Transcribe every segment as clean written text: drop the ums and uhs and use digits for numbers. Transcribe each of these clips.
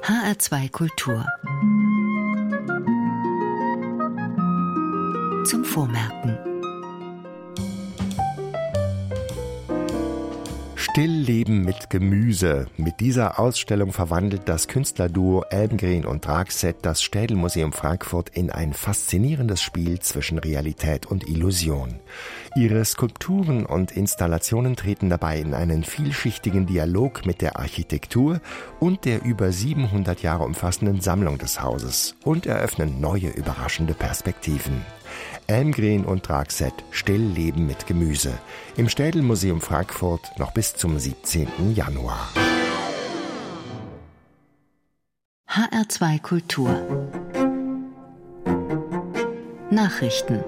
HR2 Kultur. Zum Vormerken. Stillleben mit Gemüse. Mit dieser Ausstellung verwandelt das Künstlerduo Elmgreen und Dragset das Städelmuseum Frankfurt in ein faszinierendes Spiel zwischen Realität und Illusion. Ihre Skulpturen und Installationen treten dabei in einen vielschichtigen Dialog mit der Architektur und der über 700 Jahre umfassenden Sammlung des Hauses und eröffnen neue, überraschende Perspektiven. Elmgreen und Dragset, Stillleben mit Gemüse. Im Städelmuseum Frankfurt noch bis zum 17. Januar. HR2 Kultur. Nachrichten.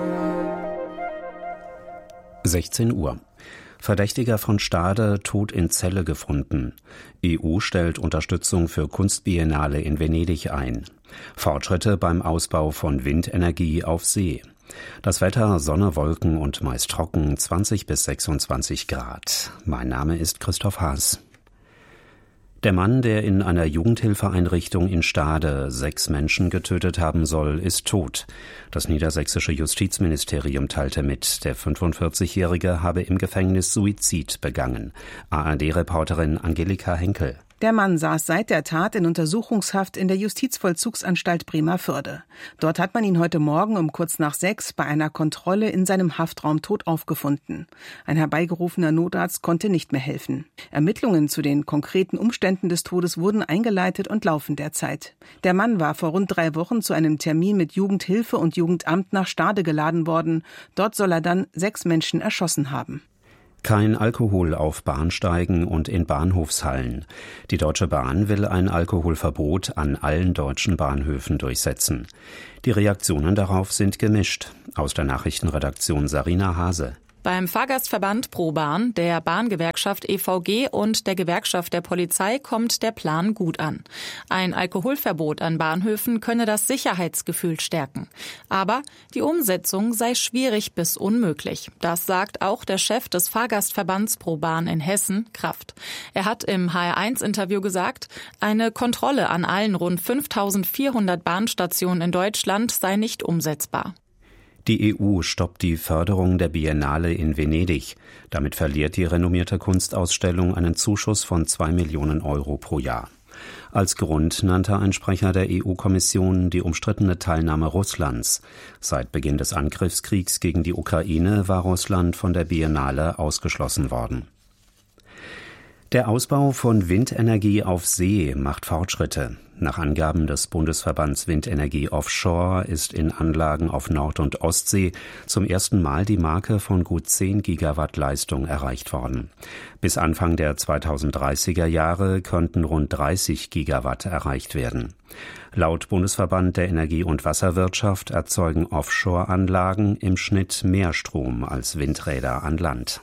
16 Uhr. Verdächtiger von Stade tot in Zelle gefunden. EU stellt Unterstützung für Kunstbiennale in Venedig ein. Fortschritte beim Ausbau von Windenergie auf See. Das Wetter, Sonne, Wolken und meist trocken, 20 bis 26 Grad. Mein Name ist Christoph Haas. Der Mann, der in einer Jugendhilfeeinrichtung in Stade 6 Menschen getötet haben soll, ist tot. Das niedersächsische Justizministerium teilte mit, der 45-Jährige habe im Gefängnis Suizid begangen. ARD-Reporterin Angelika Henkel. Der Mann saß seit der Tat in Untersuchungshaft in der Justizvollzugsanstalt Bremervörde. Dort hat man ihn heute Morgen um kurz nach 6 bei einer Kontrolle in seinem Haftraum tot aufgefunden. Ein herbeigerufener Notarzt konnte nicht mehr helfen. Ermittlungen zu den konkreten Umständen des Todes wurden eingeleitet und laufen derzeit. Der Mann war vor rund 3 Wochen zu einem Termin mit Jugendhilfe und Jugendamt nach Stade geladen worden. Dort soll er dann 6 Menschen erschossen haben. Kein Alkohol auf Bahnsteigen und in Bahnhofshallen. Die Deutsche Bahn will ein Alkoholverbot an allen deutschen Bahnhöfen durchsetzen. Die Reaktionen darauf sind gemischt. Aus der Nachrichtenredaktion Sarina Hase. Beim Fahrgastverband ProBahn, der Bahngewerkschaft EVG und der Gewerkschaft der Polizei kommt der Plan gut an. Ein Alkoholverbot an Bahnhöfen könne das Sicherheitsgefühl stärken. Aber die Umsetzung sei schwierig bis unmöglich. Das sagt auch der Chef des Fahrgastverbands ProBahn in Hessen, Kraft. Er hat im HR1-Interview gesagt, eine Kontrolle an allen rund 5.400 Bahnstationen in Deutschland sei nicht umsetzbar. Die EU stoppt die Förderung der Biennale in Venedig. Damit verliert die renommierte Kunstausstellung einen Zuschuss von 2 Millionen Euro pro Jahr. Als Grund nannte ein Sprecher der EU-Kommission die umstrittene Teilnahme Russlands. Seit Beginn des Angriffskriegs gegen die Ukraine war Russland von der Biennale ausgeschlossen worden. Der Ausbau von Windenergie auf See macht Fortschritte. Nach Angaben des Bundesverbands Windenergie Offshore ist in Anlagen auf Nord- und Ostsee zum ersten Mal die Marke von gut 10 Gigawatt Leistung erreicht worden. Bis Anfang der 2030er Jahre könnten rund 30 Gigawatt erreicht werden. Laut Bundesverband der Energie- und Wasserwirtschaft erzeugen Offshore-Anlagen im Schnitt mehr Strom als Windräder an Land.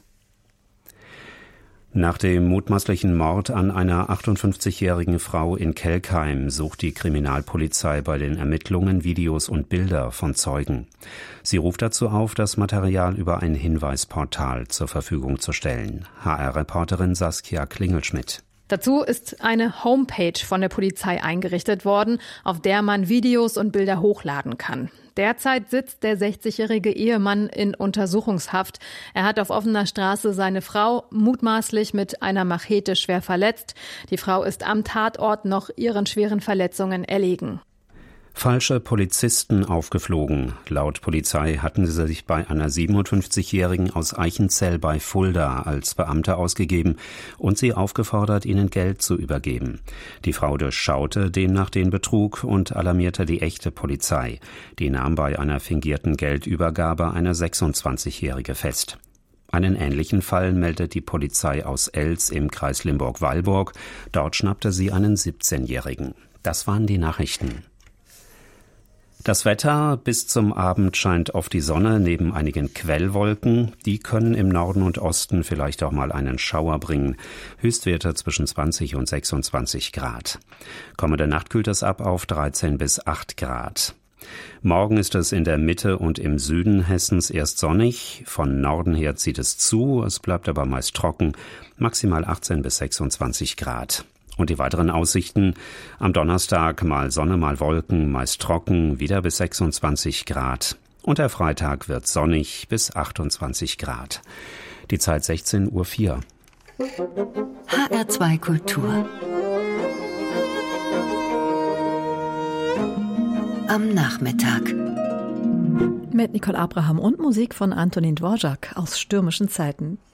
Nach dem mutmaßlichen Mord an einer 58-jährigen Frau in Kelkheim sucht die Kriminalpolizei bei den Ermittlungen Videos und Bilder von Zeugen. Sie ruft dazu auf, das Material über ein Hinweisportal zur Verfügung zu stellen. HR-Reporterin Saskia Klingelschmidt. Dazu ist eine Homepage von der Polizei eingerichtet worden, auf der man Videos und Bilder hochladen kann. Derzeit sitzt der 60-jährige Ehemann in Untersuchungshaft. Er hat auf offener Straße seine Frau mutmaßlich mit einer Machete schwer verletzt. Die Frau ist am Tatort noch ihren schweren Verletzungen erlegen. Falsche Polizisten aufgeflogen. Laut Polizei hatten sie sich bei einer 57-Jährigen aus Eichenzell bei Fulda als Beamte ausgegeben und sie aufgefordert, ihnen Geld zu übergeben. Die Frau durchschaute demnach den Betrug und alarmierte die echte Polizei. Die nahm bei einer fingierten Geldübergabe eine 26-Jährige fest. Einen ähnlichen Fall meldet die Polizei aus Elz im Kreis Limburg-Weilburg. Dort schnappte sie einen 17-Jährigen. Das waren die Nachrichten. Das Wetter: bis zum Abend scheint oft die Sonne neben einigen Quellwolken. Die können im Norden und Osten vielleicht auch mal einen Schauer bringen. Höchstwerte zwischen 20 und 26 Grad. Kommende Nacht kühlt es ab auf 13 bis 8 Grad. Morgen ist es in der Mitte und im Süden Hessens erst sonnig. Von Norden her zieht es zu, es bleibt aber meist trocken, maximal 18 bis 26 Grad. Und die weiteren Aussichten: am Donnerstag mal Sonne, mal Wolken, meist trocken, wieder bis 26 Grad. Und der Freitag wird sonnig bis 28 Grad. Die Zeit 16:04 Uhr. HR2 Kultur. Am Nachmittag. Mit Nicole Abraham und Musik von Antonin Dvorak aus Stürmischen Zeiten.